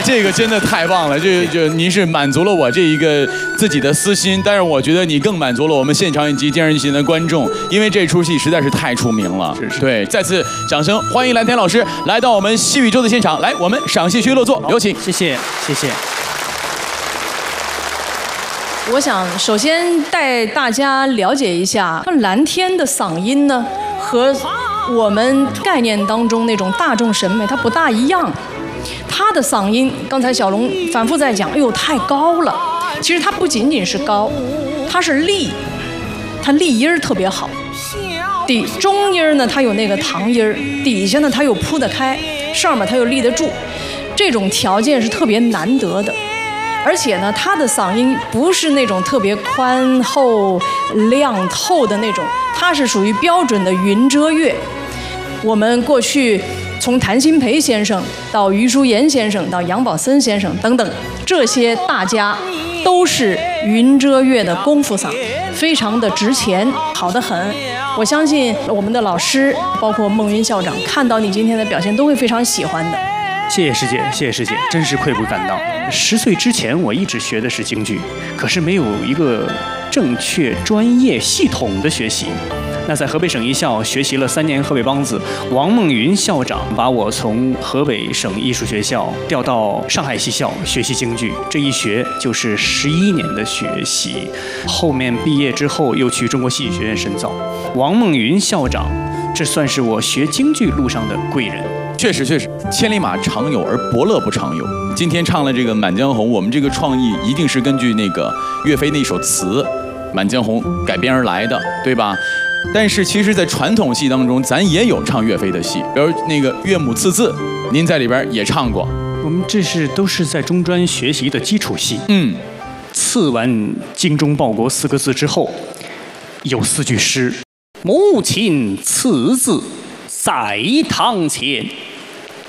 这个真的太棒了，就您是满足了我这一个自己的私心，但是我觉得你更满足了我们现场以及电视机前的观众，因为这出戏实在是太出名了。 是。 对，再次掌声欢迎蓝田老师来到我们戏宇宙的现场，来，我们赏戏区落座，有请。 谢谢，谢谢。 我想首先带大家了解一下蓝天的嗓音呢，和我们概念当中那种大众审美它不大一样。他的嗓音，刚才小龙反复在讲，哎呦太高了。其实它不仅仅是高，它是立，它立音儿特别好。中音儿呢，它有那个堂音儿，底下呢它又铺得开，上面它又立得住，这种条件是特别难得的。而且呢，他的嗓音不是那种特别宽厚、亮透的那种，它是属于标准的云遮月。我们过去从谭鑫培先生到余淑妍先生到杨宝森先生等等，这些大家都是云遮月的功夫嗓，非常的值钱，好得很。我相信我们的老师，包括孟云校长，看到你今天的表现都会非常喜欢的。 谢谢师姐，谢谢师姐，真是愧不敢当。10岁之前，我一直学的是京剧，可是没有一个正确、专业、系统的学习。那在河北省艺校学习了3年河北梆子，王梦云校长把我从河北省艺术学校调到上海戏校学习京剧，这一学就是11年的学习。后面毕业之后又去中国戏剧学院深造。王梦云校长，这算是我学京剧路上的贵人。 确实，千里马常有，而伯乐不常有。今天唱了这个《满江红》，我们这个创意一定是根据那个岳飞那首词《满江红》改编而来的，对吧？但是其实，在传统戏当中，咱也有唱岳飞的戏，比如那个《岳母刺字》，您在里边也唱过。 我们这都是在中专学习的基础戏。刺完精忠报国4个字之后，有4句诗：母亲刺字在堂前。